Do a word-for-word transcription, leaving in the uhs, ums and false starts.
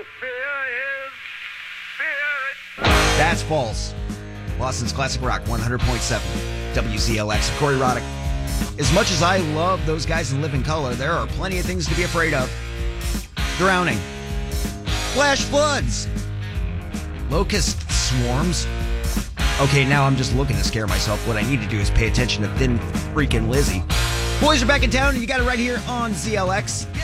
fear his spirit. That's false. Boston's Classic Rock one hundred point seven. W Z L X. Corey Roddick. As much as I love those guys in Living Color, there are plenty of things to be afraid of. Drowning. Flash floods. Locust swarms. Okay, now I'm just looking to scare myself. What I need to do is pay attention to Thin Freaking Lizzy. Boys are back in town, and you got it right here on Z L X.